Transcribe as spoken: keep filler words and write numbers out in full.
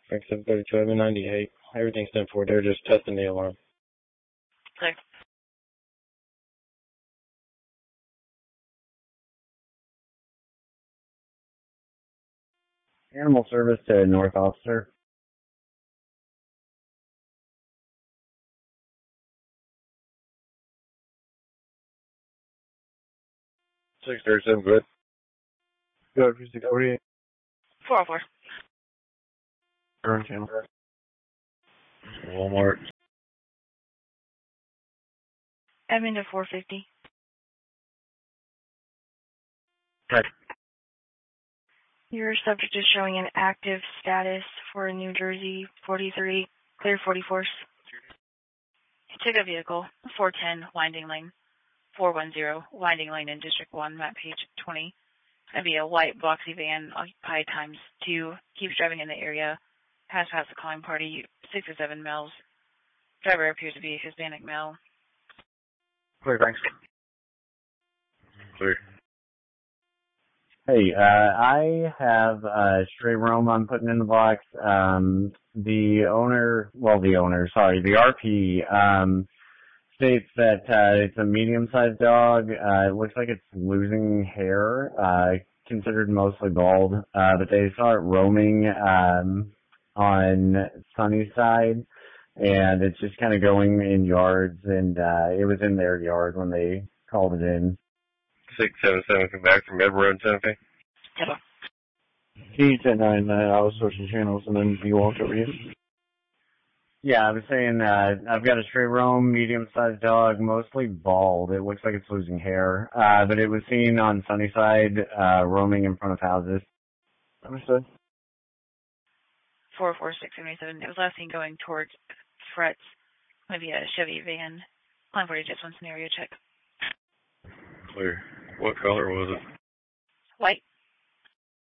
Frank seven thirty-two, I'm in ninety-eight. Everything's ten four. They're just testing the alarm. Clear. Animal service to North Officer. six thirty-seven, good. Good, six forty-eight. four oh four. Current channel. Walmart. Admin to four fifty. Okay. Your subject is showing an active status for New Jersey forty-three, clear forty-fourth. Took a vehicle, four ten, Winding Lane, four one zero, Winding Lane in District one, map page twenty. That'd be a white boxy van, occupied times two, keeps driving in the area, has passed the calling party, six or seven males. Driver appears to be a Hispanic male. Clear, thanks. Clear. Hey, uh, I have a stray roam I'm putting in the box. Um, the owner, well, the owner, sorry, the R P, um, states that uh, it's a medium-sized dog. Uh, it looks like it's losing hair, uh, considered mostly bald, uh, but they saw it roaming um, on Sunnyside, and it's just kind of going in yards, and uh, it was in their yard when they called it in. six seven seven, come back from Edward Road, Santa Fe. Hello. He ten nine nine, I was switching channels, and then he walked over you. Yeah, I was saying, uh, I've got a stray roam, medium-sized dog, mostly bald. It looks like it's losing hair. Uh, but it was seen on Sunnyside, uh, roaming in front of houses. Understood. four four six seven seven. It was last seen going towards Fretz, maybe a Chevy van. Line forty, just one scenario check. Clear. What color was it? White.